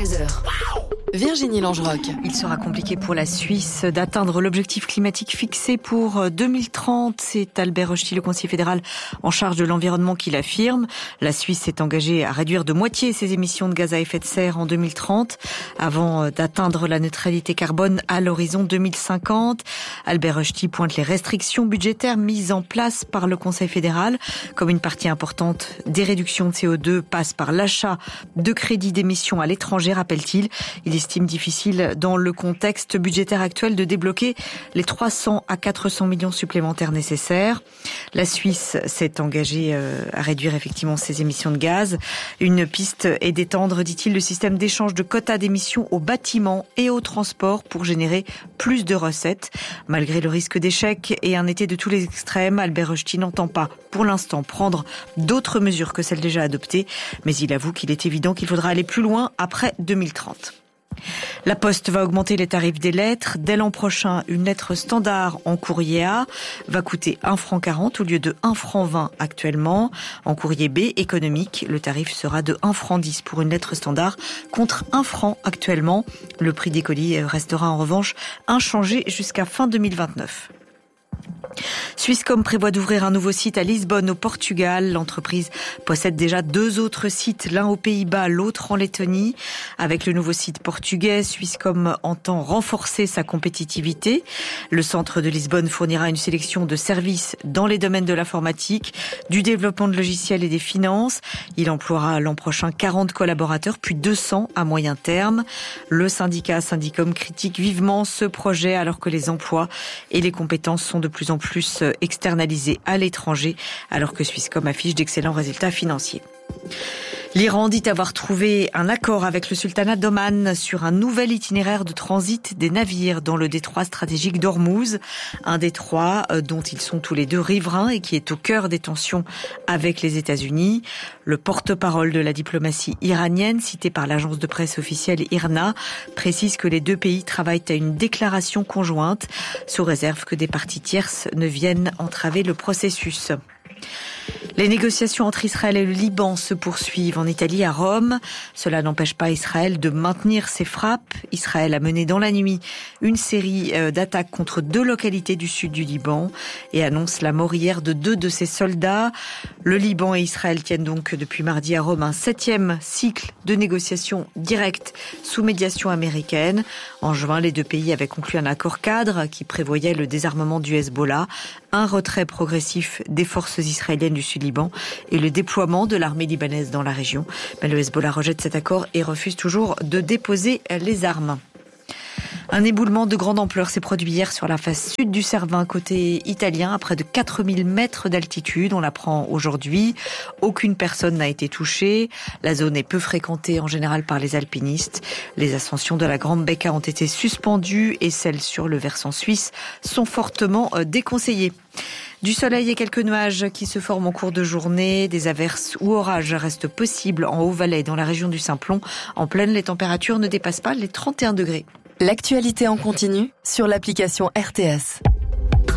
13h. Virginie Langeroc. Il sera compliqué pour la Suisse d'atteindre l'objectif climatique fixé pour 2030. C'est Albert Rochety, le conseiller fédéral en charge de l'environnement, qui l'affirme. La Suisse s'est engagée à réduire de moitié ses émissions de gaz à effet de serre en 2030 avant d'atteindre la neutralité carbone à l'horizon 2050. Albert Rochety pointe les restrictions budgétaires mises en place par le Conseil fédéral. Comme une partie importante des réductions de CO2 passe par l'achat de crédits d'émissions à l'étranger, rappelle-t-il. Il estime difficile, dans le contexte budgétaire actuel, de débloquer les 300 à 400 millions supplémentaires nécessaires. La Suisse s'est engagée à réduire effectivement ses émissions de gaz. Une piste est d'étendre, dit-il, le système d'échange de quotas d'émissions aux bâtiments et aux transports pour générer plus de recettes. Malgré le risque d'échec et un été de tous les extrêmes, Albert Rochety n'entend pas, pour l'instant, prendre d'autres mesures que celles déjà adoptées. Mais il avoue qu'il est évident qu'il faudra aller plus loin après 2030. La Poste va augmenter les tarifs des lettres. Dès l'an prochain, une lettre standard en courrier A va coûter 1,40 € au lieu de 1,20 € actuellement. En courrier B, économique, le tarif sera de 1,10 € pour une lettre standard contre 1 franc actuellement. Le prix des colis restera en revanche inchangé jusqu'à fin 2029. Swisscom prévoit d'ouvrir un nouveau site à Lisbonne, au Portugal. L'entreprise possède déjà 2 autres sites, l'un aux Pays-Bas, l'autre en Lettonie. Avec le nouveau site portugais, Swisscom entend renforcer sa compétitivité. Le centre de Lisbonne fournira une sélection de services dans les domaines de l'informatique, du développement de logiciels et des finances. Il emploiera l'an prochain 40 collaborateurs, puis 200 à moyen terme. Le syndicat Syndicom critique vivement ce projet alors que les emplois et les compétences sont de plus en plus externalisés à l'étranger, alors que Swisscom affiche d'excellents résultats financiers. L'Iran dit avoir trouvé un accord avec le sultanat d'Oman sur un nouvel itinéraire de transit des navires dans le détroit stratégique d'Ormuz, un détroit dont ils sont tous les deux riverains et qui est au cœur des tensions avec les États-Unis. Le porte-parole de la diplomatie iranienne, cité par l'agence de presse officielle IRNA, précise que les deux pays travaillent à une déclaration conjointe, sous réserve que des parties tierces ne viennent entraver le processus. Les négociations entre Israël et le Liban se poursuivent en Italie, à Rome. Cela n'empêche pas Israël de maintenir ses frappes. Israël a mené dans la nuit une série d'attaques contre 2 localités du sud du Liban et annonce la mort hier de 2 de ses soldats. Le Liban et Israël tiennent donc depuis mardi à Rome un 7e cycle de négociations directes sous médiation américaine. En juin, les 2 pays avaient conclu un accord cadre qui prévoyait le désarmement du Hezbollah, un retrait progressif des forces israéliennes du Sud-Liban et le déploiement de l'armée libanaise dans la région. Mais le Hezbollah rejette cet accord et refuse toujours de déposer les armes. Un éboulement de grande ampleur s'est produit hier sur la face sud du Cervin, côté italien, à près de 4000 mètres d'altitude. On l'apprend aujourd'hui. Aucune personne n'a été touchée. La zone est peu fréquentée en général par les alpinistes. Les ascensions de la Grande Becca ont été suspendues et celles sur le versant suisse sont fortement déconseillées. Du soleil et quelques nuages qui se forment en cours de journée. Des averses ou orages restent possibles en Haut-Valais, dans la région du Simplon. En pleine, les températures ne dépassent pas les 31 degrés. L'actualité en continu sur l'application RTS.